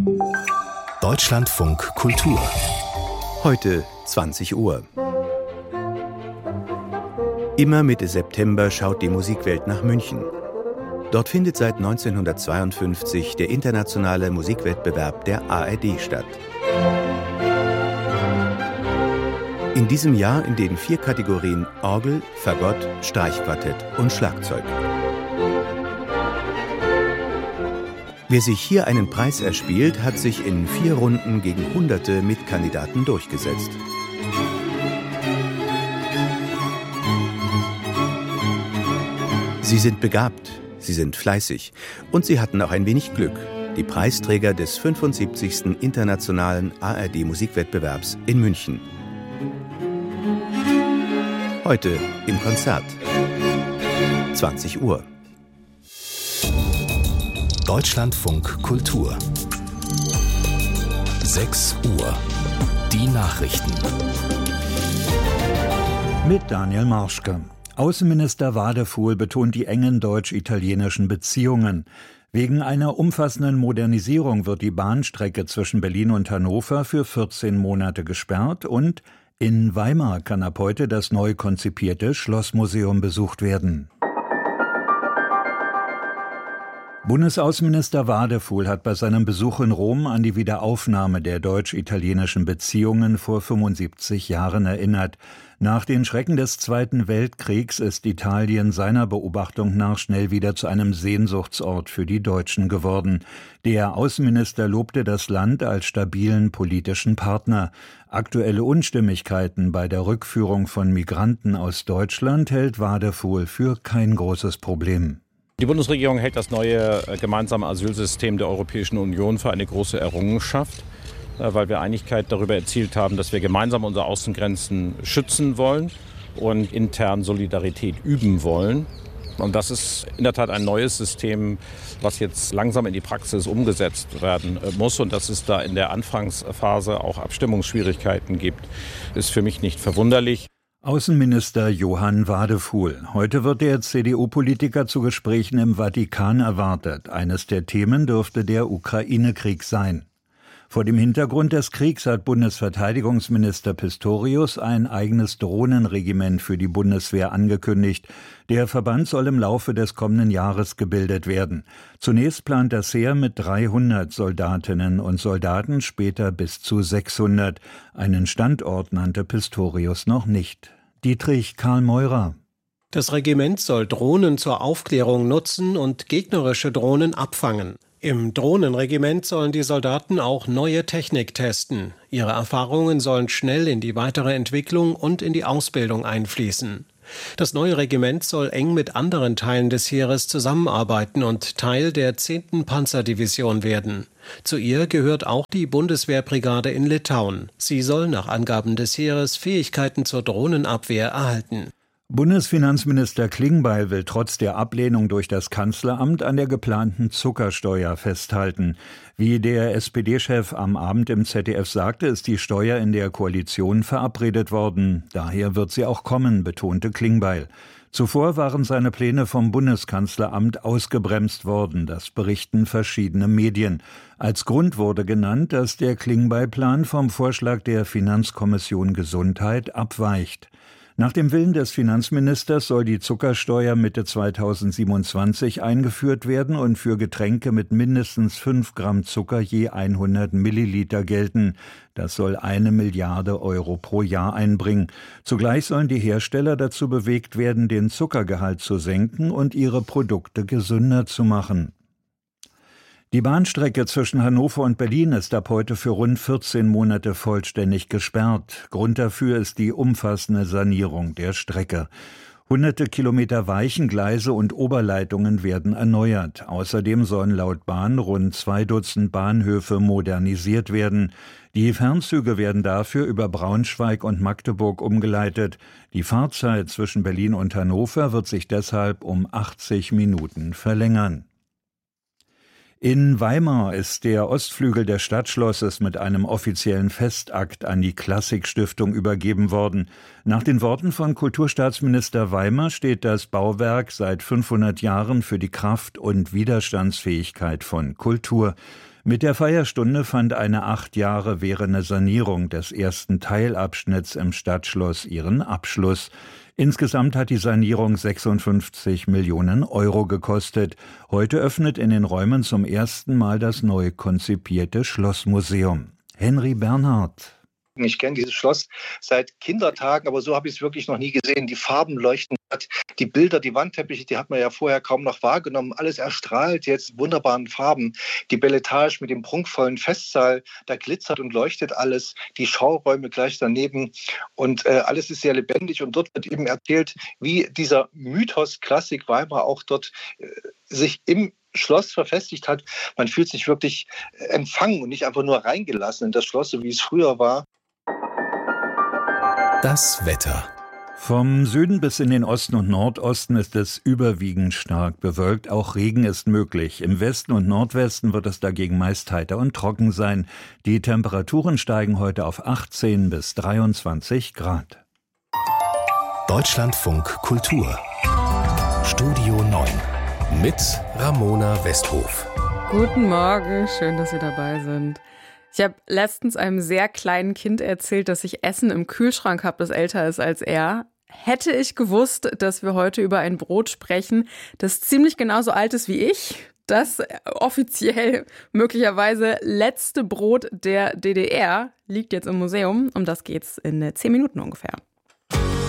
Deutschlandfunk Kultur. Heute 20 Uhr. Immer Mitte September schaut die Musikwelt nach München. Dort findet seit 1952 der internationale Musikwettbewerb der ARD statt. In diesem Jahr in den 4 Kategorien Orgel, Fagott, Streichquartett und Schlagzeug. Wer sich hier einen Preis erspielt, hat sich in 4 Runden gegen hunderte Mitkandidaten durchgesetzt. Sie sind begabt, sie sind fleißig und sie hatten auch ein wenig Glück. Die Preisträger des 75. Internationalen ARD-Musikwettbewerbs in München. Heute im Konzert. 20 Uhr. Deutschlandfunk Kultur. 6 Uhr. Die Nachrichten. Mit Daniel Marschke. Außenminister Wadefuhl betont die engen deutsch-italienischen Beziehungen. Wegen einer umfassenden Modernisierung wird die Bahnstrecke zwischen Berlin und Hannover für 14 Monate gesperrt und in Weimar kann ab heute das neu konzipierte Schlossmuseum besucht werden. Bundesaußenminister Wadefuhl hat bei seinem Besuch in Rom an die Wiederaufnahme der deutsch-italienischen Beziehungen vor 75 Jahren erinnert. Nach den Schrecken des Zweiten Weltkriegs ist Italien seiner Beobachtung nach schnell wieder zu einem Sehnsuchtsort für die Deutschen geworden. Der Außenminister lobte das Land als stabilen politischen Partner. Aktuelle Unstimmigkeiten bei der Rückführung von Migranten aus Deutschland hält Wadefuhl für kein großes Problem. Die Bundesregierung hält das neue gemeinsame Asylsystem der Europäischen Union für eine große Errungenschaft, weil wir Einigkeit darüber erzielt haben, dass wir gemeinsam unsere Außengrenzen schützen wollen und intern Solidarität üben wollen. Und das ist in der Tat ein neues System, was jetzt langsam in die Praxis umgesetzt werden muss. Und dass es da in der Anfangsphase auch Abstimmungsschwierigkeiten gibt, ist für mich nicht verwunderlich. Außenminister Johann Wadefuhl. Heute wird der CDU-Politiker zu Gesprächen im Vatikan erwartet. Eines der Themen dürfte der Ukraine-Krieg sein. Vor dem Hintergrund des Kriegs hat Bundesverteidigungsminister Pistorius ein eigenes Drohnenregiment für die Bundeswehr angekündigt. Der Verband soll im Laufe des kommenden Jahres gebildet werden. Zunächst plant das Heer mit 300 Soldatinnen und Soldaten, später bis zu 600. Einen Standort nannte Pistorius noch nicht. Dietrich Karl Meurer. Das Regiment soll Drohnen zur Aufklärung nutzen und gegnerische Drohnen abfangen. Im Drohnenregiment sollen die Soldaten auch neue Technik testen. Ihre Erfahrungen sollen schnell in die weitere Entwicklung und in die Ausbildung einfließen. Das neue Regiment soll eng mit anderen Teilen des Heeres zusammenarbeiten und Teil der 10. Panzerdivision werden. Zu ihr gehört auch die Bundeswehrbrigade in Litauen. Sie soll nach Angaben des Heeres Fähigkeiten zur Drohnenabwehr erhalten. Bundesfinanzminister Klingbeil will trotz der Ablehnung durch das Kanzleramt an der geplanten Zuckersteuer festhalten. Wie der SPD-Chef am Abend im ZDF sagte, ist die Steuer in der Koalition verabredet worden. Daher wird sie auch kommen, betonte Klingbeil. Zuvor waren seine Pläne vom Bundeskanzleramt ausgebremst worden, das berichten verschiedene Medien. Als Grund wurde genannt, dass der Klingbeil-Plan vom Vorschlag der Finanzkommission Gesundheit abweicht. Nach dem Willen des Finanzministers soll die Zuckersteuer Mitte 2027 eingeführt werden und für Getränke mit mindestens 5 Gramm Zucker je 100 Milliliter gelten. Das soll 1 Milliarde Euro pro Jahr einbringen. Zugleich sollen die Hersteller dazu bewegt werden, den Zuckergehalt zu senken und ihre Produkte gesünder zu machen. Die Bahnstrecke zwischen Hannover und Berlin ist ab heute für rund 14 Monate vollständig gesperrt. Grund dafür ist die umfassende Sanierung der Strecke. Hunderte Kilometer Weichengleise und Oberleitungen werden erneuert. Außerdem sollen laut Bahn rund 2 Dutzend Bahnhöfe modernisiert werden. Die Fernzüge werden dafür über Braunschweig und Magdeburg umgeleitet. Die Fahrzeit zwischen Berlin und Hannover wird sich deshalb um 80 Minuten verlängern. In Weimar ist der Ostflügel des Stadtschlosses mit einem offiziellen Festakt an die Klassik-Stiftung übergeben worden. Nach den Worten von Kulturstaatsminister Weimar steht das Bauwerk seit 500 Jahren für die Kraft und Widerstandsfähigkeit von Kultur. Mit der Feierstunde fand eine 8 Jahre währende Sanierung des ersten Teilabschnitts im Stadtschloss ihren Abschluss. Insgesamt hat die Sanierung 56 Millionen Euro gekostet. Heute öffnet in den Räumen zum ersten Mal das neu konzipierte Schlossmuseum. Henry Bernhard. Ich kenne dieses Schloss seit Kindertagen, aber so habe ich es wirklich noch nie gesehen. Die Farben leuchten, die Bilder, die Wandteppiche, die hat man ja vorher kaum noch wahrgenommen. Alles erstrahlt jetzt wunderbaren Farben. Die Bel Etage mit dem prunkvollen Festsaal, da glitzert und leuchtet alles. Die Schauräume gleich daneben und alles ist sehr lebendig. Und dort wird eben erzählt, wie dieser Mythos Klassik Weimar auch dort sich im Schloss verfestigt hat. Man fühlt sich wirklich empfangen und nicht einfach nur reingelassen in das Schloss, so wie es früher war. Das Wetter. Vom Süden bis in den Osten und Nordosten ist es überwiegend stark bewölkt. Auch Regen ist möglich. Im Westen und Nordwesten wird es dagegen meist heiter und trocken sein. Die Temperaturen steigen heute auf 18 bis 23 Grad. Deutschlandfunk Kultur. Studio 9 mit Ramona Westhof. Guten Morgen, schön, dass Sie dabei sind. Ich habe letztens einem sehr kleinen Kind erzählt, dass ich Essen im Kühlschrank habe, das älter ist als er. Hätte ich gewusst, dass wir heute über ein Brot sprechen, das ziemlich genauso alt ist wie ich, das offiziell möglicherweise letzte Brot der DDR, liegt jetzt im Museum. Um das geht's in 10 Minuten ungefähr.